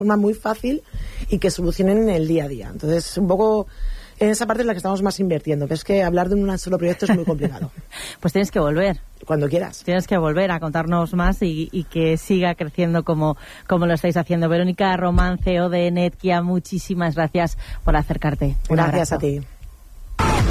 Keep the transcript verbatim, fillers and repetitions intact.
forma muy fácil y que solucionen en el día a día. Entonces, un poco en esa parte es la que estamos más invirtiendo, pero es que hablar de un solo proyecto es muy complicado. Pues tienes que volver. Cuando quieras. Tienes que volver a contarnos más y, y que siga creciendo como, como lo estáis haciendo. Verónica Román, C E O de Netkia, muchísimas gracias por acercarte. Un Gracias abrazo. a ti.